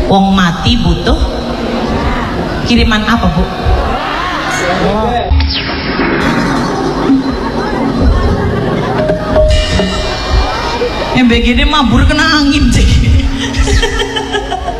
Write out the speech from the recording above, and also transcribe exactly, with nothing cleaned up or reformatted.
Wong mati butuh kiriman apa, Bu? Yang begini mabur kena angin sih.